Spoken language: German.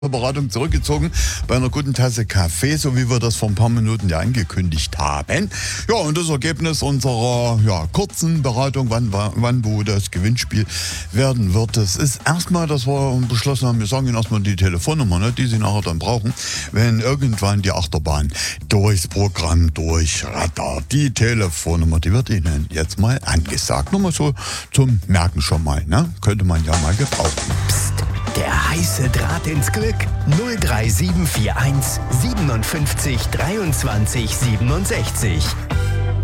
Beratung zurückgezogen bei einer guten Tasse Kaffee, so wie wir das vor ein paar Minuten ja angekündigt haben. Ja, und das Ergebnis unserer kurzen Beratung, wann wo das Gewinnspiel werden wird, das ist erstmal, dass wir beschlossen haben, wir sagen Ihnen erstmal die Telefonnummer, ne, die Sie nachher dann brauchen, wenn irgendwann die Achterbahn durchs Programm durchrattert. Die Telefonnummer, die wird Ihnen jetzt mal angesagt. Nur mal so zum Merken schon mal, ne? Könnte man ja mal gebrauchen. Psst. Der heiße Draht ins Glück 03741 57 23 67.